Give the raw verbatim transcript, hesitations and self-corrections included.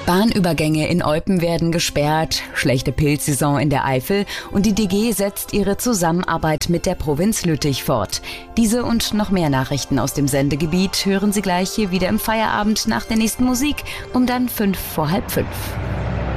Bahnübergänge in Eupen werden gesperrt, schlechte Pilzsaison in der Eifel und die D G setzt ihre Zusammenarbeit mit der Provinz Lüttich fort. Diese und noch mehr Nachrichten aus dem Sendegebiet hören Sie gleich hier wieder im Feierabend nach der nächsten Musik um dann fünf vor halb fünf.